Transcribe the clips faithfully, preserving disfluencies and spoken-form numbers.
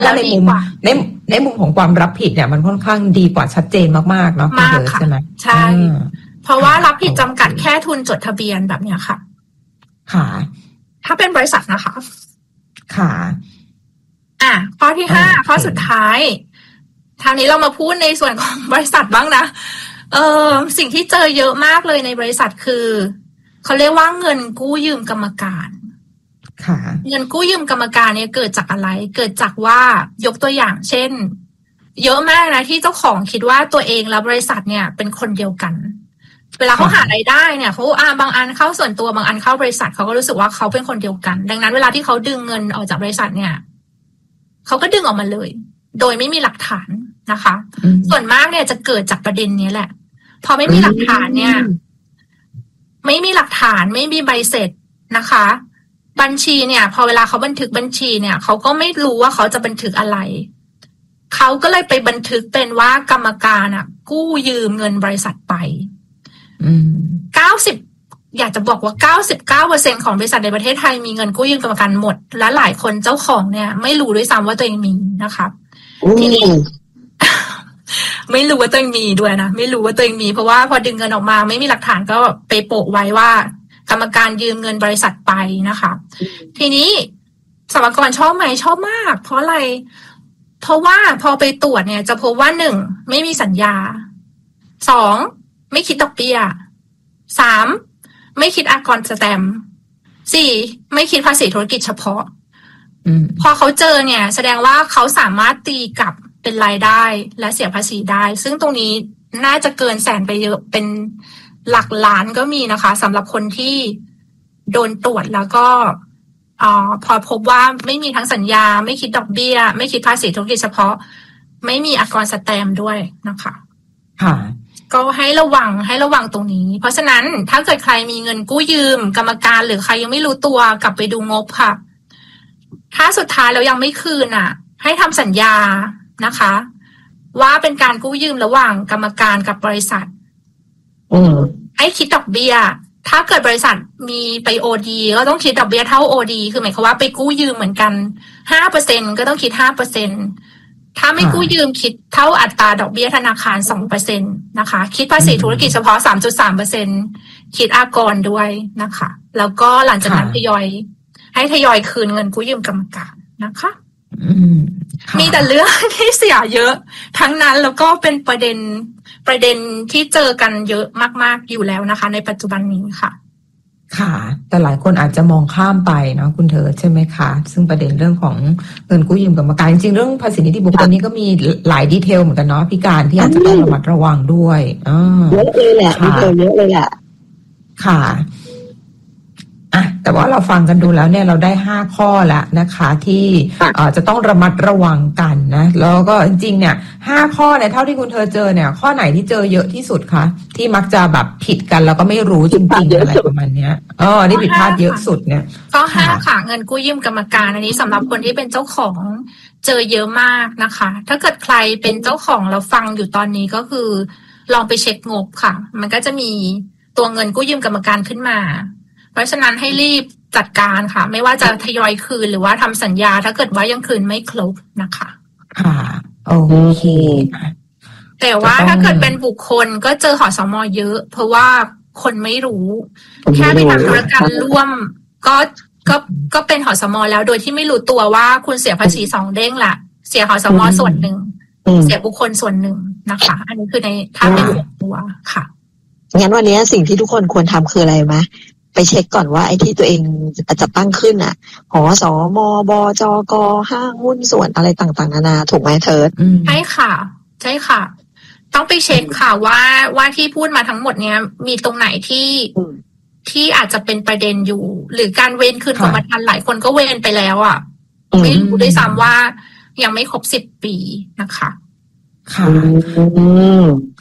แล้วในมุมในในมุมของความรับผิดเนี่ยมันค่อนข้างดีกว่าชัดเจนมากๆเนาะมากค่ะใช่ไหมใช่เพราะว่ารับผิดจำกัดแค่ทุนจดทะเบียนแบบเนี้ยค่ะค่ะถ้าเป็นบริษัทนะคะค่ะอ่ะข้อที่ห้าข้อสุดท้ายทางนี้เรามาพูดในส่วนของบริษัทบ้างนะเออสิ่งที่เจอเยอะมากเลยในบริษัทคือเขาเรียกว่าเงินกู้ยืมกรรมการค่ะเงินกู้ยืมกรรมการเนี่ยเกิดจากอะไรเกิดจากว่ายกตัวอย่างเช่นเยอะมากนะที่เจ้าของคิดว่าตัวเองและบริษัทเนี่ยเป็นคนเดียวกันเวลาเขาหารายได้เนี่ยเขาอ่าบางอันเข้าส่วนตัวบางอันเข้าบริษัทเขาก็รู้สึกว่าเขาเป็นคนเดียวกันดังนั้นเวลาที่เขาดึงเงินออกจากบริษัทเนี่ยเขาก็ดึงออกมาเลยโดยไม่มีหลักฐานนะคะส่วนมากเนี่ยจะเกิดจากประเด็นนี้แหละพอไม่มีหลักฐานเนี่ยไม่มีหลักฐานไม่มีใบเสร็จนะคะบัญชีเนี่ยพอเวลาเขาบันทึกบัญชีเนี่ยเขาก็ไม่รู้ว่าเขาจะบันทึกอะไรเขาก็เลยไปบันทึกเป็นว่ากรรมการอ่ะกู้ยืมเงินบริษัทไปเก้าสิบอยากจะบอกว่าเก้าสิบเก้าเปอร์เซ็นต์ของบริษัทในประเทศไทยมีเงินกู้ยืมกรรมการหมดและหลายคนเจ้าของเนี่ยไม่รู้ด้วยซ้ำว่าตัวเองมีนะคะทีนี้ ไม่รู้ว่าตัวเองมีด้วยนะไม่รู้ว่าตัวเองมีเพราะว่าพอดึงเงินออกมาไม่มีหลักฐานก็ไปโปะไว้ว่ากรรมการยืมเงินบริษัทไปนะคะทีนี้สรรพากรชอบไหมชอบมากเพราะอะไรเพราะว่าพอไปตรวจเนี่ยจะพบว่าหนึ่งไม่มีสัญญาสองไม่คิดดอกเบี้ยสามไม่คิดอากรสแตมป์สี่ไม่คิดภาษีธุรกิจเฉพาะพอเขาเจอเนี่ยแสดงว่าเขาสามารถตีกลับเป็นรายได้และเสียภาษีได้ซึ่งตรงนี้น่าจะเกินแสนไปเยอะเป็นหลักล้านก็มีนะคะสำหรับคนที่โดนตรวจแล้วก็อ่าพอพบว่าไม่มีทั้งสัญญาไม่คิดดอกเบี้ยไม่คิดภาษีธุรกิจเฉพาะไม่มีอากรสแตมป์ด้วยนะคะค่ะก็ให้ระวังให้ระวังตรงนี้เพราะฉะนั้นถ้าเกิดใครมีเงินกู้ยืมกรรมการหรือใครยังไม่รู้ตัวกลับไปดูงบค่ะถ้าสุดท้ายแล้วยังไม่คืนอ่ะให้ทำสัญญานะคะว่าเป็นการกู้ยืมระหว่างกรรมการกับบริษัทให้คิดดอกเบี้ยถ้าเกิดบริษัทมีไป โอ ดี ก็ต้องคิดดอกเบี้ยเท่า โอ ดี คือหมายความว่าไปกู้ยืมเหมือนกัน ห้าเปอร์เซ็นต์ ก็ต้องคิด ห้าเปอร์เซ็นต์ ถ้าไม่กู้ยืมคิดเท่าอัตราดอกเบี้ยธนาคาร สองเปอร์เซ็นต์ นะคะคิดภาษีธุรกิจเฉพาะ สามจุดสามเปอร์เซ็นต์ คิดอากรด้วยนะคะแล้วก็หลังจากนั้นทยอยให้ทยอยคืนเงินกู้ยืมกรรมการนะคะมีแต่เรื่องที่เสียเยอะทั้งนั้นแล้วก็เป็นประเด็นประเด็นที่เจอกันเยอะมากๆอยู่แล้วนะคะในปัจจุบันนี้ค่ะค่ะแต่หลายคนอาจจะมองข้ามไปเนาะคุณเธอใช่ไหมคะซึ่งประเด็นเรื่องของเงินกู้ยืมกรรมการจริงๆเรื่องภาษีนิติบุคคลนี้ก็มีหลายดีเทลเหมือนกันเนาะพี่การที่อาจจะต้องระมัดระวังด้วยอ่าเยอะเลยแหละดีเทลเยอะเลยแหละค่ะอ่ะแต่ว่าเราฟังกันดูแล้วเนี่ยเราได้ห้าข้อแล้วนะคะที่เอ่อจะต้องระมัดระวังกันนะแล้วก็จริงๆเนี่ยห้าข้อเนี่ยเท่าที่คุณเธอเจอเนี่ยข้อไหนที่เจอเยอะที่สุดคะที่มักจะแบบผิดกันแล้วก็ไม่รู้จริงๆอะไรประมาณเนี้ยอ๋อนี่ผิดพลาดเยอะสุดเนี่ยข้อห้าค่ะเงินกู้ยืมกรรมการอันนี้สำหรับคนที่เป็นเจ้าของเจอเยอะมากนะคะถ้าเกิดใครเป็นเจ้าของเราฟังอยู่ตอนนี้ก็คือลองไปเช็คงบค่ะมันก็จะมีตัวเงินกู้ยืมกรรมการขึ้นมาเพราะฉะนั้นให้รีบจัดการค่ะไม่ว่าจะทยอยคืนหรือว่าทำสัญญาถ้าเกิดว่ายังคืนไม่ครบนะคะค่ะโอเคแต่ว่าถ้าเกิดเป็นบุคคลก็เจอหสม.เยอะเพราะว่าคนไม่รู้แค่ไปทำธุรกรรมร่วมก็ก็ก็เป็นหสม.แล้วโดยที่ไม่รู้ตัวว่าคุณเสียภาษีสองเด้งละเสียหสม.ส่วนหนึ่งเสียบุคคลส่วนหนึ่งนะคะอันนี้คือในถ้าเป็นตัวค่ะงั้นวันนี้สิ่งที่ทุกคนควรทำคืออะไรไหมไปเช็คก่อนว่าไอ้ที่ตัวเองจะตั้งขึ้นอ่ะหสม.บจก.ห้างหุ้นส่วนอะไรต่างๆนานาถูกไหมเทิร์ดใช่ค่ะใช่ค่ะต้องไปเช็คค่ะว่าว่าที่พูดมาทั้งหมดเนี้ยมีตรงไหนที่ที่อาจจะเป็นประเด็นอยู่หรือการเว้นคืนกรมธรรม์หลายคนก็เว้นไปแล้วอ่ะไม่รู้ด้วยซ้ำว่ายังไม่ครบสิบปีนะคะค่ะจ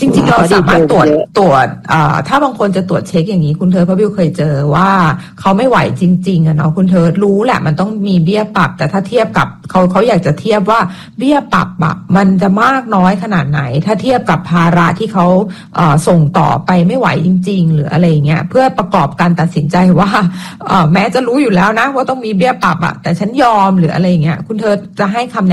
จริงๆเราสามารถตรวจตรวจถ้าบางคนจะตรวจเช็คอย่างนี้คุณเธอพระบิวเคยเจอว่าเขาไม่ไหวจริงๆอะเนาะคุณเธอรู้แหละมันต้องมีเบี้ยปรับแต่ถ้าเทียบกับเขาเขาอยากจะเทียบว่าเบี้ยปรับอะมันจะมากน้อยขนาดไหนถ้าเทียบกับภาระที่เขาส่งต่อไปไม่ไหวจริงๆหรืออะไรเงี้ยเพื่อประกอบการตัดสินใจว่าแม้จะรู้อยู่แล้วนะว่าต้องมีเบี้ยปรับอะแต่ฉันยอมหรืออะไรเงี้ยคุณเธอจะให้คำ